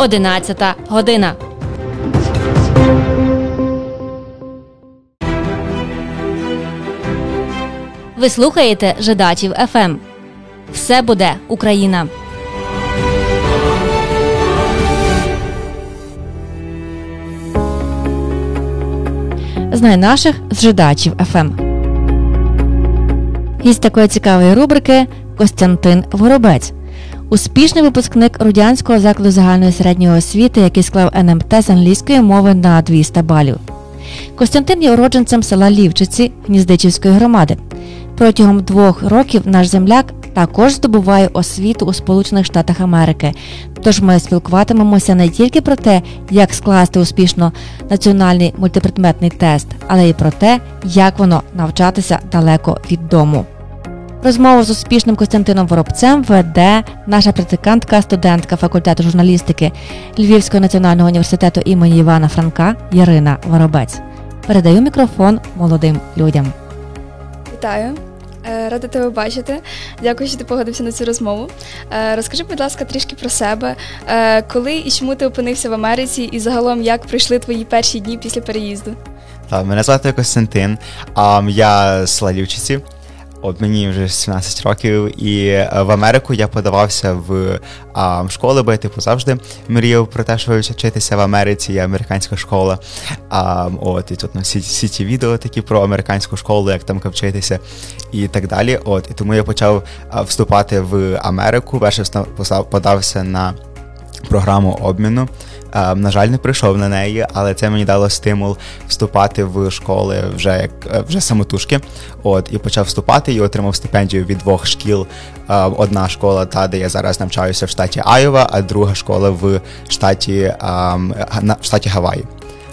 11 година. Ви слухаєте Жидачів ФМ. Все буде Україна. Знай наших з Жидачів ФМ. Гість такої цікавої рубрики – Костянтин Воробець. Успішний випускник Рудянського закладу загальної середньої освіти, який склав НМТ з англійської мови на 200 балів. Костянтин є уродженцем села Лівчиці Гніздичівської громади. Протягом 2 років наш земляк також здобуває освіту у Сполучених Штатах Америки. Тож ми спілкуватимемося не тільки про те, як скласти успішно національний мультипредметний тест, але й про те, як воно навчатися далеко від дому. Розмову з успішним Костянтином Воробцем веде наша практикантка, студентка факультету журналістики Львівського національного університету імені Івана Франка Ярина Воробець. Передаю мікрофон молодим людям. Вітаю. Рада тебе бачити. Дякую, що ти погодився на цю розмову. Розкажи, будь ласка, трішки про себе. Коли і чому ти опинився в Америці і загалом як пройшли твої перші дні після переїзду? Мене звати Костянтин, я з села Лівчиці. Мені вже 17 років, і в Америку я подавався в школи, бо я завжди мріяв про те, що вчитися в Америці, є американська школа. І тут всі ті відео такі про американську школу, як там вчитися і так далі. І тому я почав вступати в Америку, перше подався на програму обміну. На жаль, не прийшов на неї, але це мені дало стимул вступати в школи вже самотужки. І почав вступати і отримав стипендію від 2 шкіл. Одна школа, та, де я зараз навчаюся в штаті Айова, а друга школа в штаті Гаваї.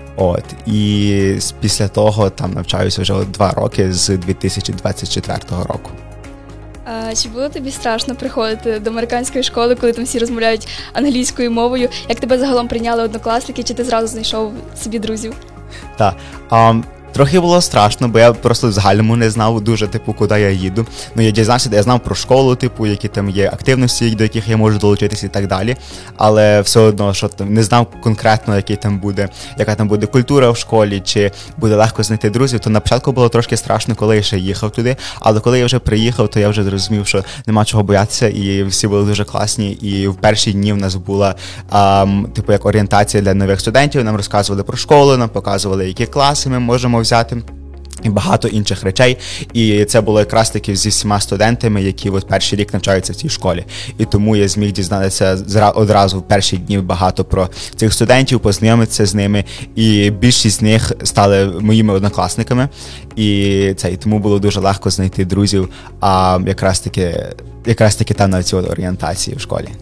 І після того там навчаюся вже 2 роки з 2024 року. Чи було тобі страшно приходити до американської школи, коли там всі розмовляють англійською мовою? Як тебе загалом прийняли однокласники, чи ти зразу знайшов собі друзів? Так. Трохи було страшно, бо я просто в загальному не знав дуже, куди я їду. Я дізнався, я знав про школу, які там є активності, до яких я можу долучитися і так далі. Але все одно, що там не знав конкретно, яка там буде культура в школі, чи буде легко знайти друзів. То на початку було трошки страшно, коли я ще їхав туди. Але коли я вже приїхав, то я вже зрозумів, що нема чого боятися, і всі були дуже класні. І в перші дні в нас була як орієнтація для нових студентів. Нам розказували про школу, нам показували, які класи ми можемо взяти і багато інших речей. І це було якраз таки зі всіма студентами, які перший рік навчаються в цій школі. І тому я зміг дізнатися одразу в перші дні багато про цих студентів, познайомитися з ними, і більшість з них стали моїми однокласниками. І тому було дуже легко знайти друзів, якраз таки там на цій орієнтації в школі.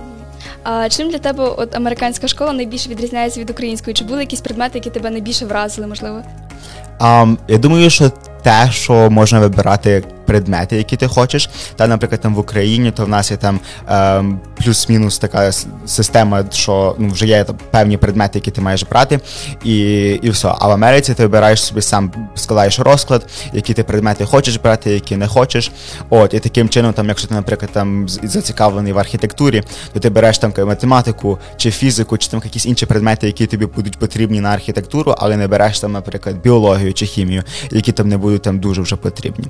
А чим для тебе американська школа найбільше відрізняється від української? Чи були якісь предмети, які тебе найбільше вразили, можливо? Я думаю, що те, що можна вибирати предмети, які ти хочеш. Наприклад, там в Україні, то в нас є там плюс-мінус така система, що вже є певні предмети, які ти маєш брати, і все. А в Америці ти вибираєш собі сам, складаєш розклад, які ти предмети хочеш брати, які не хочеш. І таким чином, якщо ти, наприклад, зацікавлений в архітектурі, то ти береш математику, чи фізику, чи якісь інші предмети, які тобі будуть потрібні на архітектуру, але не береш наприклад, біологію чи хімію, які не будуть дуже вже потрібні.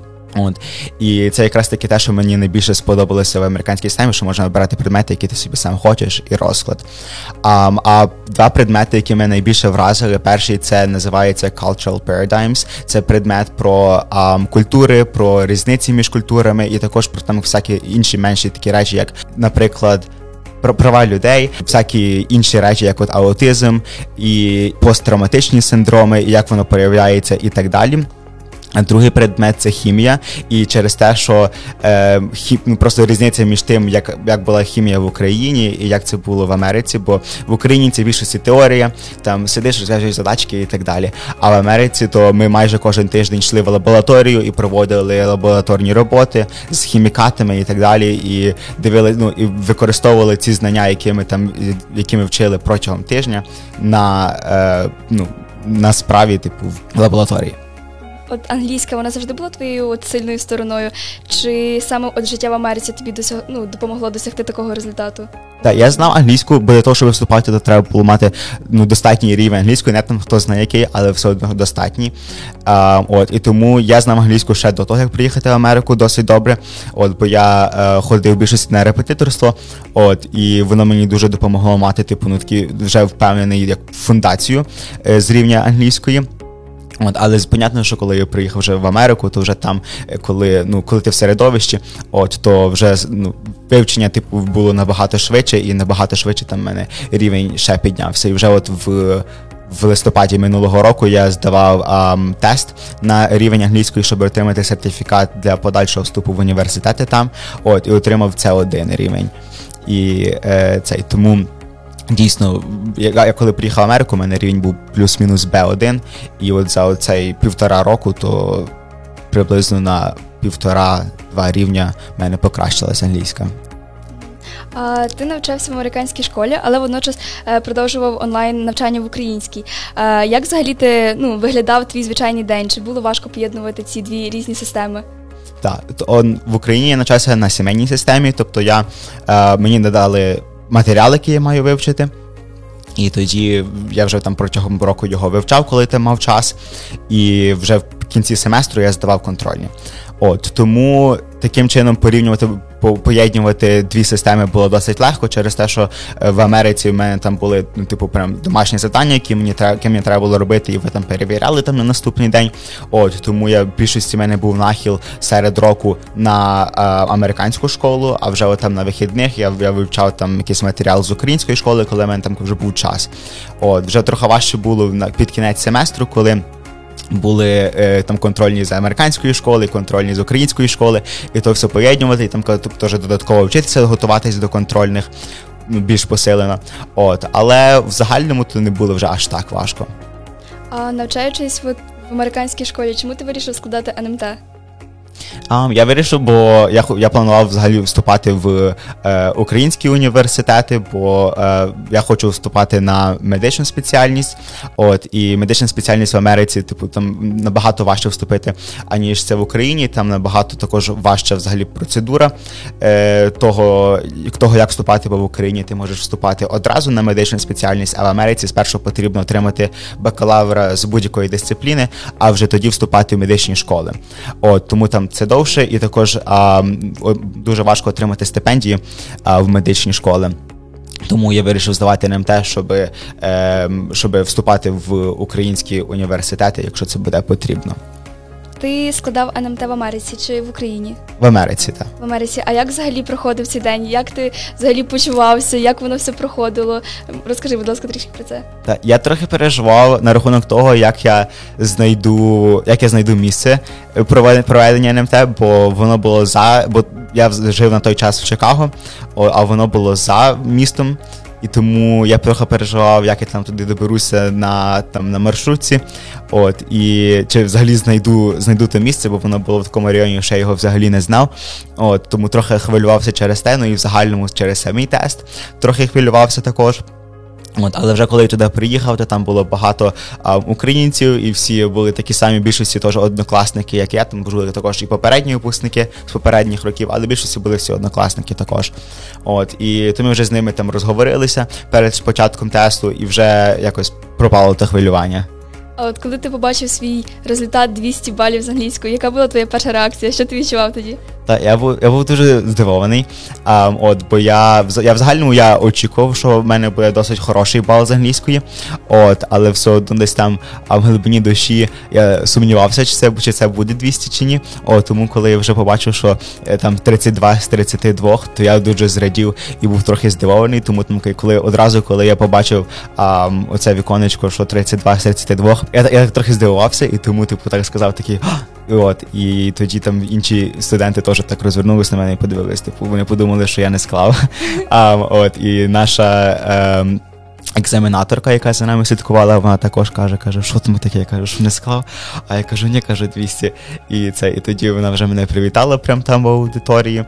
І це якраз таки те, що мені найбільше сподобалося в американській системі, що можна вибирати предмети, які ти собі сам хочеш, і розклад. А 2 предмети, які мене найбільше вразили, перший це називається Cultural Paradigms, це предмет про культури, про різниці між культурами, і також про всякі інші менші такі речі, як, наприклад, про права людей, всякі інші речі, як аутизм і посттравматичні синдроми, і як воно проявляється і так далі. А другий предмет – це хімія, і через те, що просто різниця між тим, як була хімія в Україні і як це було в Америці, бо в Україні це більшості теорія, там сидиш, розв'язуєш задачки і так далі, а в Америці то ми майже кожен тиждень йшли в лабораторію і проводили лабораторні роботи з хімікатами і так далі, і дивили, і використовували ці знання, які ми вчили протягом тижня на справі, в лабораторії. от англійська, вона завжди була твоєю от сильною стороною? Чи саме от життя в Америці тобі допомогло досягти такого результату? Так, я знав англійську, бо для того, щоб виступати, то треба було мати достатній рівень англійської, не там хто знає який, але все одно достатній. І тому я знав англійську ще до того, як приїхати в Америку досить добре. Бо я ходив більшості на репетиторство, і воно мені дуже допомогло мати такий вже впевнений як фундацію з рівня англійської. Але понятно, що коли я приїхав вже в Америку, то вже там, коли ти в середовищі, то вже вивчення було набагато швидше, і набагато швидше там в мене рівень ще піднявся. І вже в листопаді минулого року я здавав тест на рівень англійської, щоб отримати сертифікат для подальшого вступу в університети там, і отримав C1 рівень. І тому дійсно, я коли приїхав в Америку, у мене рівень був плюс-мінус B1, і от за цей 1,5 року, то приблизно на 1,5-2 рівня в мене покращилась англійська. Ти навчався в американській школі, але водночас продовжував онлайн навчання в українській. Як взагалі ти виглядав твій звичайний день? Чи було важко поєднувати ці дві різні системи? Так, в Україні я навчався на сімейній системі, тобто мені надали матеріал, який я маю вивчити, і тоді я вже там протягом року його вивчав, коли ти мав час, і вже в кінці семестру я здавав контрольні. Тому таким чином поєднувати дві системи було досить легко, через те, що в Америці в мене там були прям домашні завдання, які мені треба було робити, і ви там перевіряли там на наступний день. Тому в більшості в мене був нахил серед року на американську школу, а вже там на вихідних я вивчав там якийсь матеріал з української школи, коли в мене там вже був час. Вже трохи важче було під кінець семестру, коли були там контрольні з американської школи, контрольні з української школи, і то все поєднувати, і там теж додатково вчитися, готуватись до контрольних більш посилено. Але в загальному то не було вже аж так важко. А навчаючись в американській школі, чому ти вирішив складати НМТ? Я вирішив, бо я планував взагалі вступати в українські університети, бо я хочу вступати на медичну спеціальність, і медична спеціальність в Америці, там набагато важче вступити, аніж це в Україні, там набагато також важча взагалі процедура того, як вступати, бо в Україні ти можеш вступати одразу на медичну спеціальність, а в Америці спершу потрібно отримати бакалавра з будь-якої дисципліни, а вже тоді вступати в медичні школи. Тому там це довше, і також дуже важко отримати стипендії в медичні школи. Тому я вирішив здавати НМТ, щоб вступати в українські університети, якщо це буде потрібно. Ти складав НМТ в Америці чи в Україні? В Америці, так. В Америці. А як взагалі проходив цей день? Як ти взагалі почувався? Як воно все проходило? Розкажи, будь ласка, трішки про це. Так, я трохи переживав на рахунок того, як я знайду місце проведення НМТ, бо воно було бо я жив на той час в Чикаго, а воно було за містом. І тому я трохи переживав, як я там туди доберуся на маршрутці, і чи взагалі знайду те місце, бо воно було в такому районі, що я його взагалі не знав. Тому трохи хвилювався через те, і в загальному через самий тест трохи хвилювався також. Але вже коли я туди приїхав, то там було багато українців, і всі були такі самі, більшості теж однокласники, як я, там були також і попередні випускники з попередніх років, але більшості були всі однокласники також. І то ми вже з ними там розговорилися перед початком тесту, і вже якось пропало те хвилювання. А от коли ти побачив свій результат 200 балів з англійської, яка була твоя перша реакція? Що ти відчував тоді? Так, я був дуже здивований, бо я в загальному очікував, що в мене буде досить хороший бал з англійської, але все одно десь там в глибині душі я сумнівався, чи це буде 200 чи ні. Тому коли я вже побачив, що там 32 з 32, то я дуже зрадів і був трохи здивований, тому коли я побачив оце віконечко, що 32 з 32, я трохи здивувався, і тому так сказав такий. І тоді там інші студенти теж так розвернулися на мене і подивилися. Вони подумали, що я не склав. І наша екзаменаторка, яка за нами слідкувала, вона також каже, що там таке? Я кажу, що не склав. А я кажу, ні, 200. І тоді вона вже мене привітала прямо там в аудиторії.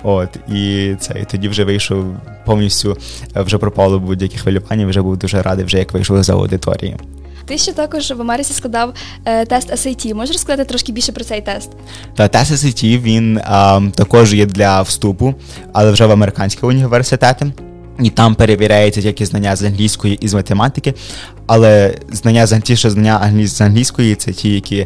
І тоді вже вийшов повністю, вже пропало будь-які хвилювання, вже був дуже радий, вже як вийшов з аудиторії. Ти ще також в Америці складав тест SAT. Можеш розказати трошки більше про цей тест? Та тест SAT, він також є для вступу, але вже в американські університети. І там перевіряється тільки знання з англійської і з математики, але ті, що знання з англійської, це ті, які,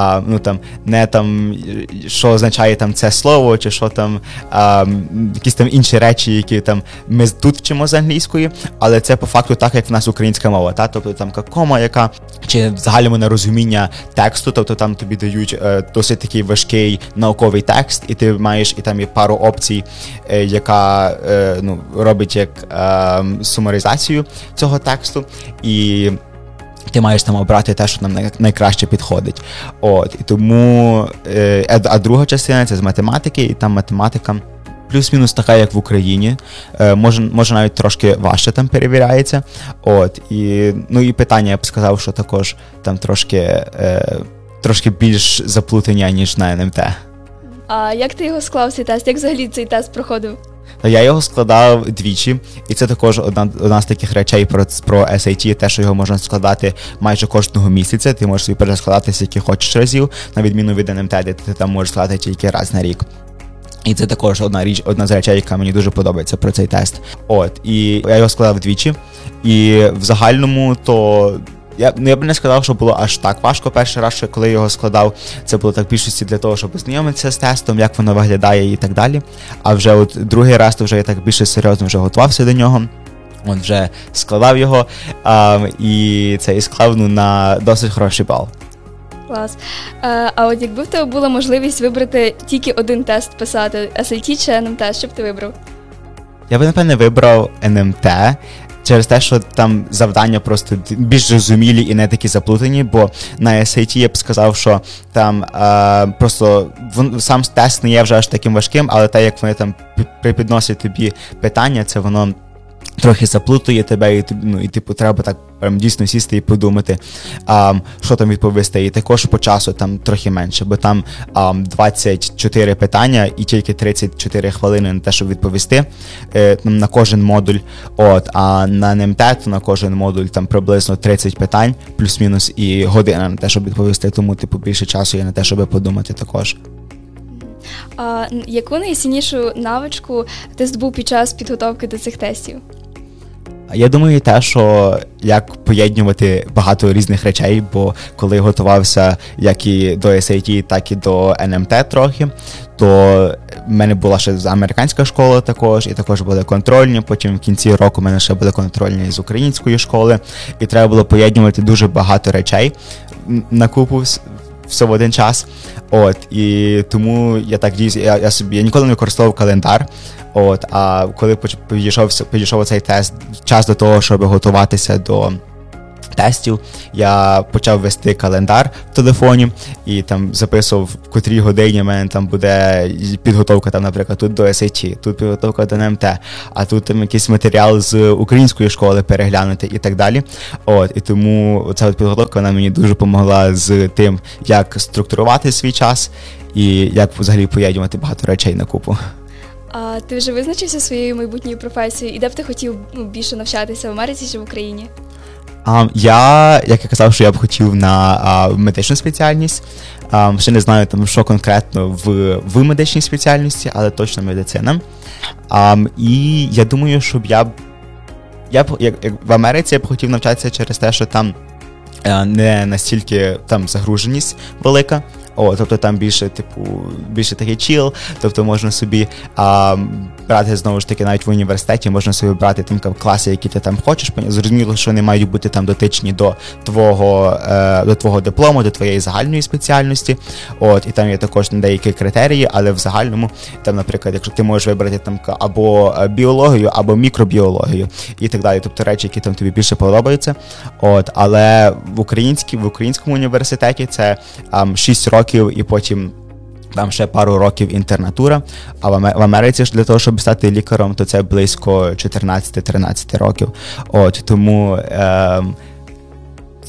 не там, що означає там це слово, чи що там, якісь там інші речі, які там ми тут вчимо з англійської, але це по факту так, як в нас українська мова, та? Тобто там кома, яка, чи взагалі на розуміння тексту, тобто там тобі дають досить такий важкий науковий текст, і ти маєш, і там є пару опцій, яка робить як сумаризацію цього тексту, і ти маєш там обрати те, що нам найкраще підходить. І тому, друга частина – це з математики, і там математика плюс-мінус така, як в Україні. Може навіть трошки важче там перевіряється. І питання, я б сказав, що також там трошки більш заплутання, ніж на НМТ. А як ти його склав, цей тест? Як взагалі цей тест проходив? Я його складав двічі, і це також одна з таких речей про SAT, те, що його можна складати майже кожного місяця. Ти можеш собі перескладати скільки хочеш разів, на відміну від НМТ, де ти там можеш складати тільки раз на рік. І це також одна з речей, яка мені дуже подобається про цей тест. І я його складав двічі, і в загальному то... Я б не сказав, що було аж так важко перший раз, що коли його складав, це було так більшості для того, щоб познайомитися з тестом, як воно виглядає і так далі. А вже другий раз, то вже я так більше серйозно вже готувався до нього. Вже складав його і склав на досить хороший бал. Клас. А от якби в тебе була можливість вибрати тільки один тест писати, SAT чи НМТ, що б ти вибрав? Я б, напевне, вибрав НМТ, через те, що там завдання просто більш зрозумілі і не такі заплутані, бо на SAT я б сказав, що там просто сам тест не є вже аж таким важким, але те, як вони там припідносять тобі питання, це воно трохи заплутує тебе, і треба так дійсно сісти і подумати, що там відповісти. І також по часу там трохи менше, бо там 24 питання і тільки 34 хвилини на те, щоб відповісти на кожен модуль. А на НМТ на кожен модуль там приблизно 30 питань, плюс-мінус, і година на те, щоб відповісти. Тому більше часу є на те, щоб подумати також. А яку найціннішу навичку ти здобув під час підготовки до цих тестів? Я думаю, те, що як поєднувати багато різних речей, бо коли готувався як і до SAT, так і до НМТ трохи, то в мене була ще американська школа також, і також були контрольні, потім в кінці року в мене ще були контрольні з української школи, і треба було поєднувати дуже багато речей на купу все в один час. І тому я ніколи не використовував календар. А коли підійшов цей тест, час до того, щоб готуватися до тестів, я почав вести календар в телефоні і там записував, в котрій годині в мене там буде підготовка, там, наприклад, тут до SAT, тут підготовка до НМТ, а тут там якийсь матеріал з української школи переглянути і так далі. І тому ця підготовка вона мені дуже допомогла з тим, як структурувати свій час і як взагалі поєднувати багато речей на купу. А ти вже визначився своєю майбутньою професією? І де б ти хотів більше навчатися, в Америці чи в Україні? Як я казав, що я б хотів на медичну спеціальність. Ще не знаю, там, що конкретно в медичній спеціальності, але точно медицина. І я думаю, що як в Америці я б хотів навчатися через те, що там не настільки там загруженість велика. Тобто там більше такий чіл, тобто можна собі брати, знову ж таки, навіть в університеті, можна собі брати там класи, які ти там хочеш. Зрозуміло, що вони мають бути там дотичні до твого диплому, до твоєї загальної спеціальності. І там є також деякі критерії, але в загальному, там, наприклад, якщо ти можеш вибрати там або біологію, або мікробіологію і так далі, тобто речі, які там тобі більше подобаються. Але в українському університеті це 6 років і потім там ще пару років інтернатура, а в Америці ж для того, щоб стати лікарем, то це близько 14-13 років. Тому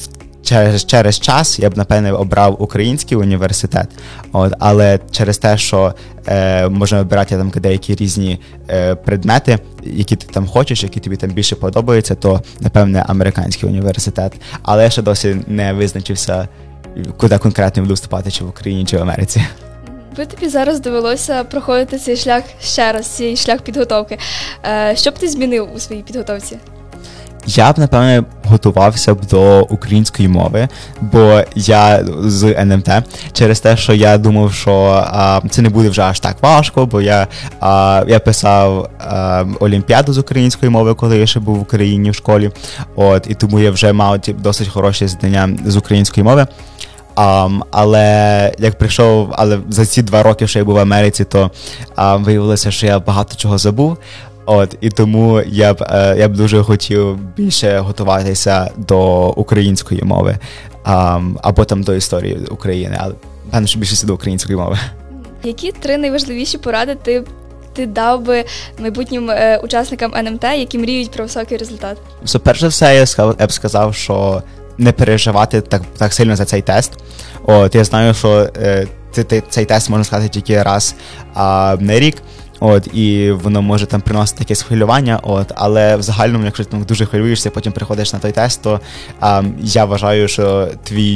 через час я б, напевне, обрав український університет, але через те, що можна вибирати там деякі різні предмети, які ти там хочеш, які тобі там більше подобаються, то, напевне, американський університет. Але я ще досі не визначився, куди конкретно буду вступати, чи в Україні, чи в Америці. Би тобі зараз довелося проходити цей шлях ще раз, цей шлях підготовки. Що б ти змінив у своїй підготовці? Я б, напевне, готувався б до української мови, бо я з НМТ, через те, що я думав, що це не буде вже аж так важко, бо я писав олімпіаду з української мови, коли я ще був в Україні в школі, і тому я вже мав досить хороші знання з української мови. Але за ці 2 роки, що я був в Америці, то виявилося, що я багато чого забув. І тому я б дуже хотів більше готуватися до української мови, або там до історії України, але певно, що більше до української мови. Які 3 найважливіші поради ти дав би майбутнім учасникам НМТ, які мріють про високий результат? Перш за все, я б сказав, що не переживати так сильно за цей тест. Я знаю, що цей тест можна сказати тільки раз на рік. І воно може там приносити якесь хвилювання, але в загальному, якщо ти дуже хвилюєшся, потім приходиш на той тест, то я вважаю, що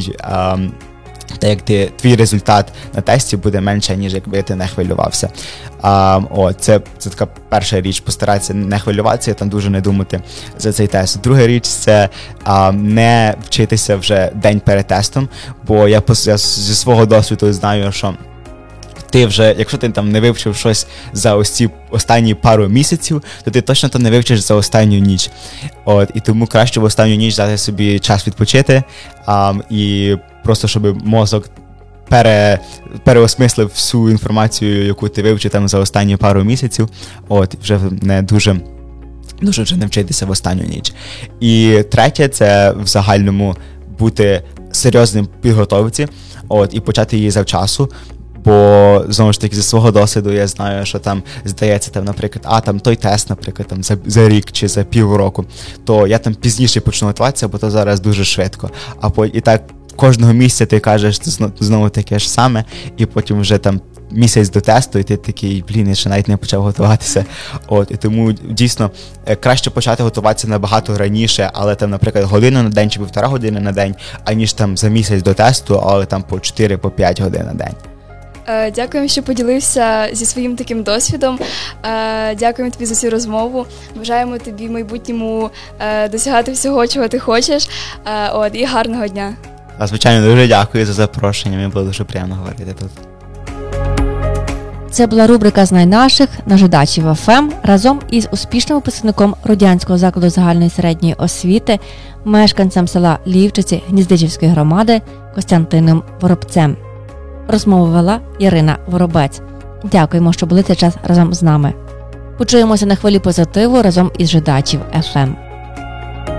твій результат на тесті буде менше, ніж якби ти не хвилювався. Це така перша річ, постаратися не хвилюватися, там дуже не думати за цей тест. Друга річ – це не вчитися вже день перед тестом, бо я зі свого досвіду знаю, що ти вже, якщо ти там не вивчив щось за ось ці останні пару місяців, то ти точно то не вивчиш за останню ніч. І тому краще в останню ніч дати собі час відпочити, і просто, щоб мозок переосмислив всю інформацію, яку ти вивчив там за останні пару місяців, вже не дуже вже не вчитися в останню ніч. І третє, це в загальному бути серйозним в підготовці, і почати її завчасу. Бо, знову ж таки, зі свого досвіду я знаю, що там, здається, там, наприклад, там той тест, наприклад, там за рік чи за півроку, то я там пізніше почну готуватися, бо то зараз дуже швидко. І так кожного місяця ти кажеш знову таке ж саме, і потім вже там місяць до тесту, і ти такий, я ще навіть не почав готуватися. І тому, дійсно, краще почати готуватися набагато раніше, але там, наприклад, годину на день чи 1,5 години на день, аніж там за місяць до тесту, але там по 4-5 годин на день. Дякуємо, що поділився зі своїм таким досвідом. Дякуємо тобі за цю розмову. Бажаємо тобі в майбутньому досягати всього, чого ти хочеш. І гарного дня. Звичайно, дуже дякую за запрошення. Мені було дуже приємно говорити тут. Це була рубрика «Знай наших» на Жидачів ФМ разом із успішним випускником Рудянського закладу загальної середньої освіти, мешканцем села Лівчиці Гніздичівської громади Костянтином Воробцем. Розмову вела Ірина Воробець. Дякуємо, що були цей час разом з нами. Почуємося на хвилі позитиву разом із Жидачів ФМ.